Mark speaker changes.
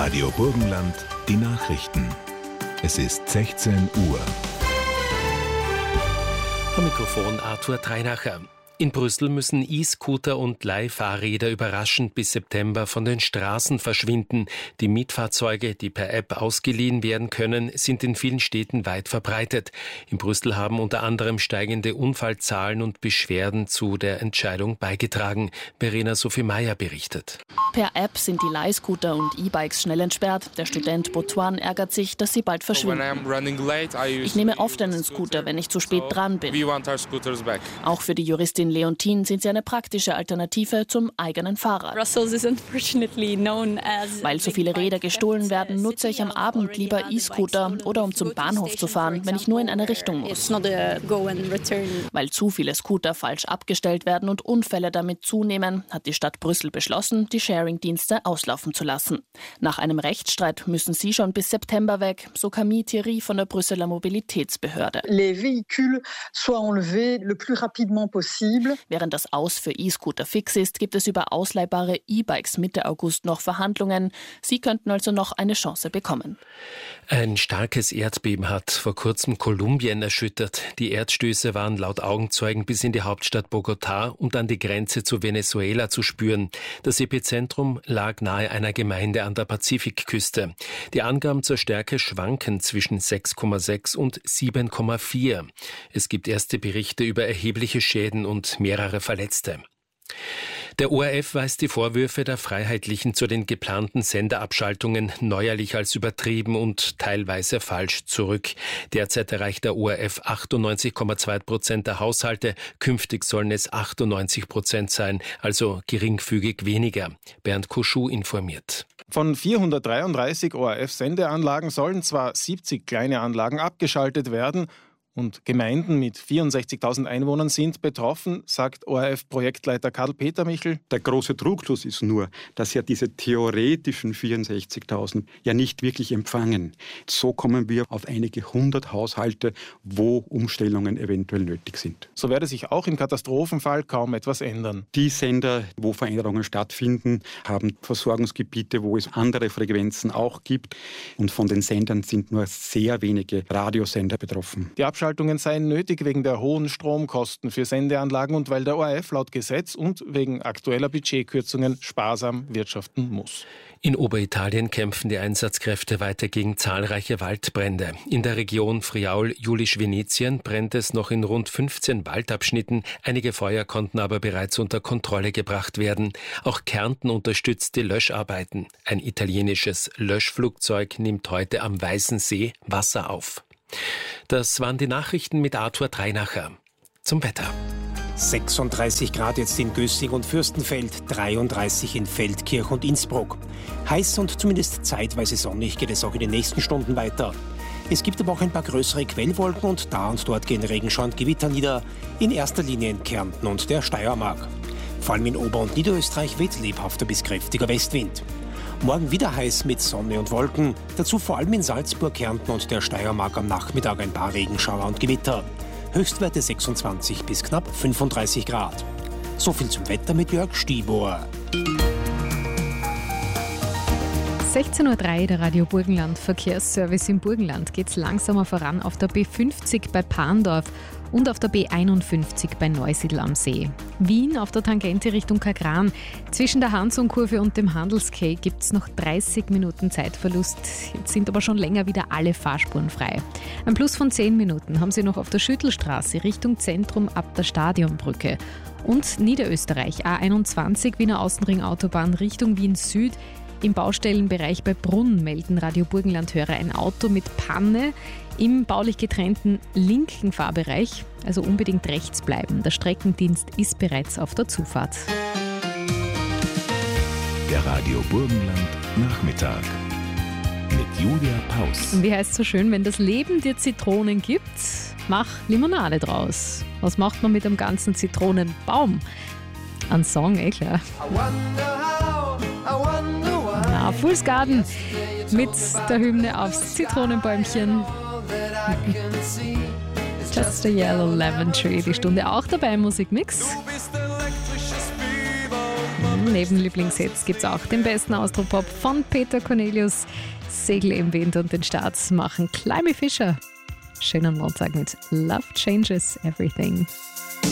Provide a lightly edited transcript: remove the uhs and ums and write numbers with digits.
Speaker 1: Radio Burgenland, die Nachrichten. Es ist 16 Uhr.
Speaker 2: Am Mikrofon Arthur Treinacher. In Brüssel müssen E-Scooter und Leihfahrräder überraschend bis September von den Straßen verschwinden. Die Mietfahrzeuge, die per App ausgeliehen werden können, sind in vielen Städten weit verbreitet. In Brüssel haben unter anderem steigende Unfallzahlen und Beschwerden zu der Entscheidung beigetragen. Verena Sophie Meyer berichtet.
Speaker 3: Per App sind die Leihscooter und E-Bikes schnell entsperrt. Der Student Botuan ärgert sich, dass sie bald verschwinden. Ich nehme oft einen Scooter, wenn ich zu spät dran bin. Auch für die Juristin Leontine sind sie eine praktische Alternative zum eigenen Fahrrad. Weil so viele Räder gestohlen werden, nutze ich am Abend lieber E-Scooter oder um zum Bahnhof zu fahren, wenn ich nur in eine Richtung muss. Weil zu viele Scooter falsch abgestellt werden und Unfälle damit zunehmen, hat die Stadt Brüssel beschlossen, die Sharing-Dienste auslaufen zu lassen. Nach einem Rechtsstreit müssen sie schon bis September weg, so Camille Thierry von der Brüsseler Mobilitätsbehörde. Während das Aus für E-Scooter fix ist, gibt es über ausleihbare E-Bikes Mitte August noch Verhandlungen. Sie könnten also noch eine Chance bekommen.
Speaker 2: Ein starkes Erdbeben hat vor kurzem Kolumbien erschüttert. Die Erdstöße waren laut Augenzeugen bis in die Hauptstadt Bogotá und an die Grenze zu Venezuela zu spüren. Das Epizentrum lag nahe einer Gemeinde an der Pazifikküste. Die Angaben zur Stärke schwanken zwischen 6,6 und 7,4. Es gibt erste Berichte über erhebliche Schäden und mehrere Verletzte. Der ORF weist die Vorwürfe der Freiheitlichen zu den geplanten Senderabschaltungen neuerlich als übertrieben und teilweise falsch zurück. Derzeit erreicht der ORF 98,2% der Haushalte. Künftig sollen es 98% sein, also geringfügig weniger. Bernd Kuschuh informiert.
Speaker 4: Von 433 ORF-Sendeanlagen sollen zwar 70 kleine Anlagen abgeschaltet werden, und Gemeinden mit 64.000 Einwohnern sind betroffen, sagt ORF-Projektleiter Karl-Peter Michel.
Speaker 5: Der große Trugschluss ist nur, dass ja diese theoretischen 64.000 ja nicht wirklich empfangen. So kommen wir auf einige 100 Haushalte, wo Umstellungen eventuell nötig sind.
Speaker 4: So werde sich auch im Katastrophenfall kaum etwas ändern.
Speaker 5: Die Sender, wo Veränderungen stattfinden, haben Versorgungsgebiete, wo es andere Frequenzen auch gibt. Und von den Sendern sind nur sehr wenige Radiosender betroffen.
Speaker 4: Die Abschaltungen seien nötig wegen der hohen Stromkosten für Sendeanlagen und weil der ORF laut Gesetz und wegen aktueller Budgetkürzungen sparsam wirtschaften muss.
Speaker 2: In Oberitalien kämpfen die Einsatzkräfte weiter gegen zahlreiche Waldbrände. In der Region Friaul-Julisch-Venetien brennt es noch in rund 15 Waldabschnitten. Einige Feuer konnten aber bereits unter Kontrolle gebracht werden. Auch Kärnten unterstützt die Löscharbeiten. Ein italienisches Löschflugzeug nimmt heute am Weißen See Wasser auf. Das waren die Nachrichten mit Arthur Treinacher. Zum Wetter.
Speaker 6: 36 Grad jetzt in Gössing und Fürstenfeld, 33 in Feldkirch und Innsbruck. Heiß und zumindest zeitweise sonnig geht es auch in den nächsten Stunden weiter. Es gibt aber auch ein paar größere Quellwolken und da und dort gehen Regenschauer und Gewitter nieder, in erster Linie in Kärnten und der Steiermark. Vor allem in Ober- und Niederösterreich weht lebhafter bis kräftiger Westwind. Morgen wieder heiß mit Sonne und Wolken, dazu vor allem in Salzburg, Kärnten und der Steiermark am Nachmittag ein paar Regenschauer und Gewitter. Höchstwerte 26 bis knapp 35 Grad. So viel zum Wetter mit Jörg Stibor.
Speaker 7: 16.03 Uhr, der Radio Burgenland Verkehrsservice im Burgenland. Geht's langsamer voran auf der B50 bei Parndorf und auf der B51 bei Neusiedl am See. Wien auf der Tangente Richtung Kagran. Zwischen der Hansung-Kurve und dem Handelsquai gibt's noch 30 Minuten Zeitverlust. Jetzt sind aber schon länger wieder alle Fahrspuren frei. Ein Plus von 10 Minuten haben Sie noch auf der Schüttelstraße Richtung Zentrum ab der Stadionbrücke. Und Niederösterreich A21 Wiener Außenring-Autobahn Richtung Wien Süd. Im Baustellenbereich bei Brunn melden Radio Burgenland-Hörer ein Auto mit Panne im baulich getrennten linken Fahrbereich. Also unbedingt rechts bleiben. Der Streckendienst ist bereits auf der Zufahrt.
Speaker 1: Der Radio Burgenland Nachmittag mit Julia Paus.
Speaker 7: Wie heißt es so schön, wenn das Leben dir Zitronen gibt, mach Limonade draus. Was macht man mit einem ganzen Zitronenbaum? Ein Song, klar. Ja, Fool's Garden mit der Hymne aufs Zitronenbäumchen. Just a Yellow Lemon Tree, die Stunde auch dabei im Musikmix. Neben Lieblingshits gibt es auch den besten Austropop von Peter Cornelius. Segel im Wind und den Start machen Climby Fisher. Schönen Montag mit Love Changes Everything.